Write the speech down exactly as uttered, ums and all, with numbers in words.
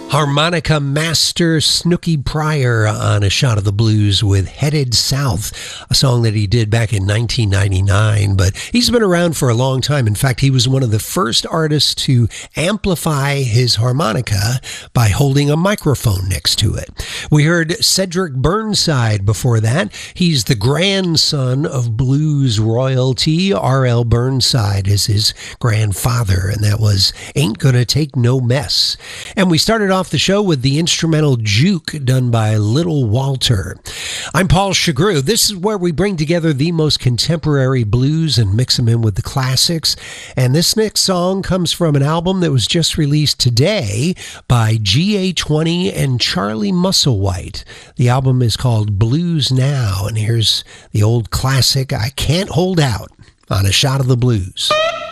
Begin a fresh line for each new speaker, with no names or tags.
Harmonica master Snooky Pryor on A Shot of the Blues with Headed South, a song that he did back in nineteen ninety-nine, but he's been around for a long time. In fact, he was one of the first artists to amplify his harmonica by holding a microphone next to it. We heard Cedric Burnside before that. He's the grandson of blues royalty. R L Burnside is his grandfather, and that was Ain't Gonna Take No Mess. And we started off the show with the instrumental Juke done by Little Walter. I'm Paul Chagru. This is where we bring together the most contemporary blues and mix them in with the classics. And this next song comes from an album that was just released today by G A twenty and Charlie Musselwhite. The album is called Blues Now, and here's the old classic I Can't Hold Out on A Shot of the Blues.